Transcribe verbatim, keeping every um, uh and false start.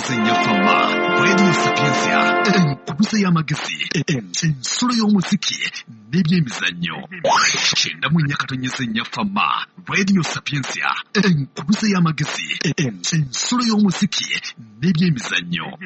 tonnyezenya fama radio sapiensia enkubuze y'amagezi ensolo y'omuziki n'ebyemizannyo kyenda mu nnya katonyezenya fama radio sapiensia enkubuze y'amagezi ensolo y'omuziki n'ebyemizannyo